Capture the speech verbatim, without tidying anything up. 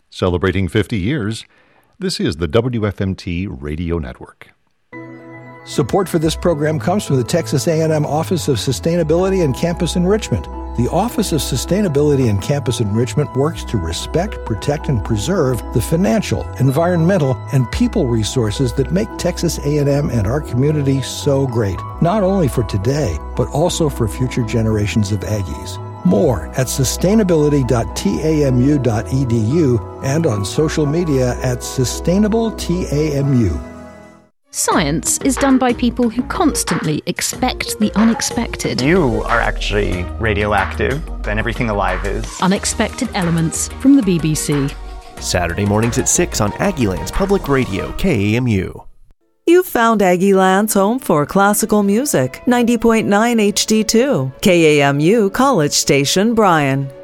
Celebrating fifty years, this is the W F M T Radio Network. Support for this program comes from the Texas A and M Office of Sustainability and Campus Enrichment. The Office of Sustainability and Campus Enrichment works to respect, protect, and preserve the financial, environmental, and people resources that make Texas A and M and our community so great, not only for today, but also for future generations of Aggies. More at sustainability dot tamu dot e d u and on social media at sustainable T A M U. Science is done by people who constantly expect the unexpected. You are actually radioactive, and everything alive is. Unexpected Elements from the B B C. Saturday mornings at six on Aggieland's Public Radio, K A M U. You've found Aggieland's home for classical music, ninety point nine H D two, K A M U College Station, Bryan.